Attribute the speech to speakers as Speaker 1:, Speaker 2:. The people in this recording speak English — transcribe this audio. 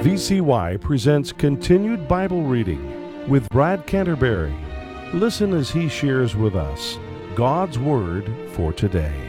Speaker 1: VCY presents Continued Bible Reading with Brad Canterbury. Listen as he shares with us God's Word for today.